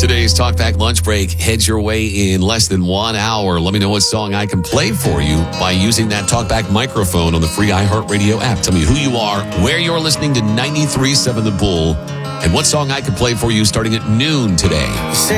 Today's Talkback Lunch Break heads your way in less than 1 hour. Let me know what song I can play for you by using that Talkback microphone on the free iHeartRadio app. Tell me who you are, where you're listening to 93.7 The Bull, and what song I can play for you starting at noon today.